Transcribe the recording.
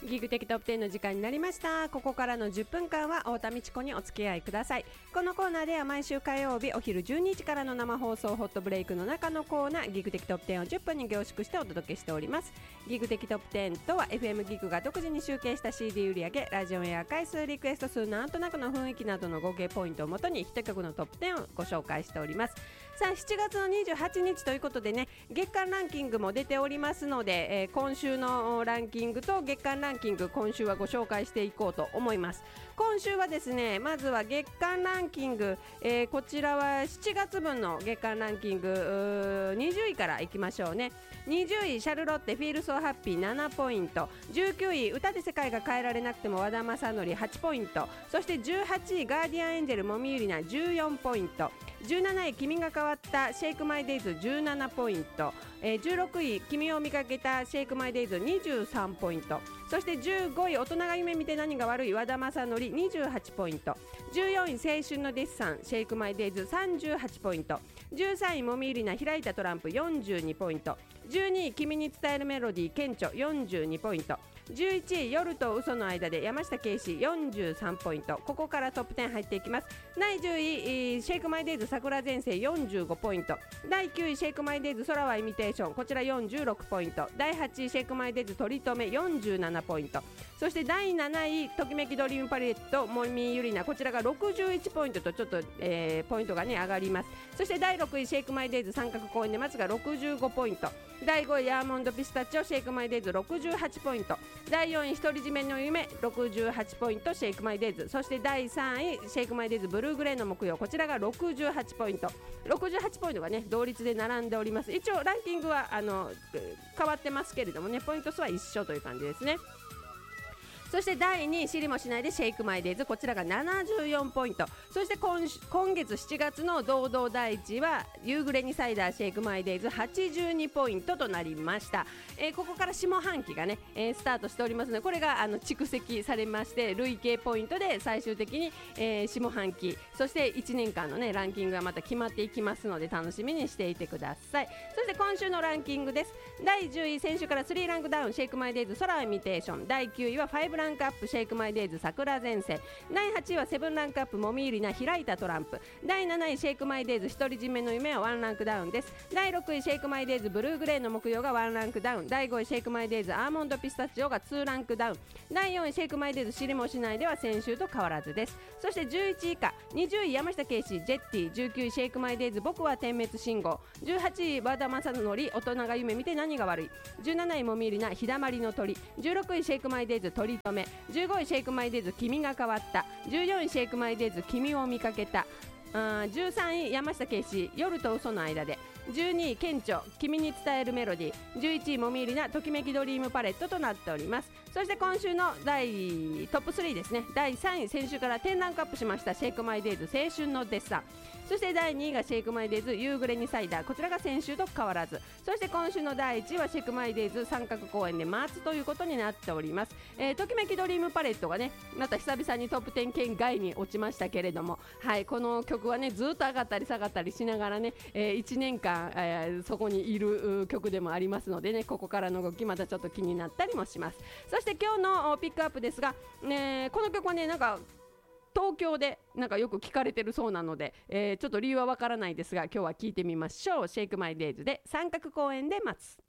ギグ的トップ10の時間になりました。ここからの10分間は太田美智子にお付き合いください。このコーナーでは毎週火曜日お昼12時からの生放送ホットブレイクの中のコーナー、ギグ的トップ10を10分に凝縮してお届けしております。ギグ的トップ10とは FM ギグが独自に集計した CD 売上、ラジオエア回数、リクエスト数、なんとなくの雰囲気などの合計ポイントをもとに1曲のトップ10をご紹介しております。さあ7月の28日ということでね、月間ランキングも出ておりますので、今週のランキングと月間ランキング、今週はご紹介していこうと思います。今週はですね、まずは月間ランキング、こちらは7月分の月間ランキング20位からいきましょうね。20位シャルロッテフィールソーハッピー7ポイント、19位歌で世界が変えられなくても和田正則8ポイント、そして18位ガーディアンエンジェルもみゆりな14ポイント、17位君が変わったシェイクマイデイズ17ポイント、16位君を見かけたシェイクマイデイズ23ポイント、そして15位大人が夢見て何が悪い和田正則28ポイント、14位青春のデッサンシェイクマイデイズ38ポイント、13位もみゆりな開いたトランプ42ポイント、12位君に伝えるメロディー顕著42ポイント、11位夜と嘘の間で山下圭史43ポイント。ここからトップ10入っていきます。第10位シェイクマイデイズ桜前世45ポイント、第9位シェイクマイデイズ空はイミテーション、こちら46ポイント、第8位シェイクマイデイズ取り留め47ポイント、そして第7位ときめきドリームパレットもみゆりな、こちらが61ポイントとちょっと、ポイントがね上がります。そして第6位シェイクマイデイズ三角公園で待つが65ポイント、第5位アーモンドピスタチオシェイクマイデイズ68ポイント、第4位独り占めの夢68ポイントシェイクマイデイズ、そして第3位シェイクマイデイズブルーグレーの木曜、こちらが68ポイント、68ポイントがね同率で並んでおります。一応ランキングは変わってますけれどもね、ポイント数は一緒という感じですね。そして第2位知りもしないでシェイクマイデイズ、こちらが74ポイント、そして今月7月の堂々第1位は夕暮れにサイダーシェイクマイデイズ82ポイントとなりました。ここから下半期がね、スタートしておりますので、これが蓄積されまして累計ポイントで最終的に、下半期そして1年間のねランキングがまた決まっていきますので楽しみにしていてください。そして今週のランキングです。第10位先週から3ランクダウンシェイクマイデイズ空はイミテーション、第9位は5ランクアップシェイクマイデイズ桜前線、第8位は7ランクアップもみゆりな開いたトランプ、第7位シェイクマイデイズ独り占めの夢は1ランクダウンです。第6位シェイクマイデイズブルーグレーの木曜が1ランクダウン、第5位シェイクマイデイズアーモンドピスタチオが2ランクダウン、第4位シェイクマイデイズ知りもしないでは先週と変わらずです。そして11位以下、20位山下圭史ジェッティ、19位シェイクマイデイズ僕は点滅信号、18位和田正則大人が夢見て何が悪い、17位もみゆりな日だまりの鳥、16位シェイクマイデイズ取り留め、15位シェイクマイデイズ君が変わった、14位シェイクマイデイズ君を見かけた、13位山下圭史夜と嘘の間で、12位顕著君に伝えるメロディー、11位もみゆりなときめきドリームパレットとなっております。そして今週のトップ3ですね。第3位先週から10ランクアップしましたシェイクマイデイズ青春のデッサン、そして第2位がシェイクマイデイズ夕暮れにサイダー、こちらが先週と変わらず、そして今週の第1位はシェイクマイデイズ三角公園で待つということになっております。ときめきドリームパレットがねまた久々にトップ10圏外に落ちましたけれども、はい、この曲はねずっと上がったり下がったりしながらね、1年間、そこにいる曲でもありますのでね、ここからの動きまたちょっと気になったりもします。そして今日のピックアップですが、この曲はねなんか東京でなんかよく聞かれてるそうなので、ちょっと理由はわからないですが今日は聞いてみましょう。シェイクマイデイズで三角公園で待つ。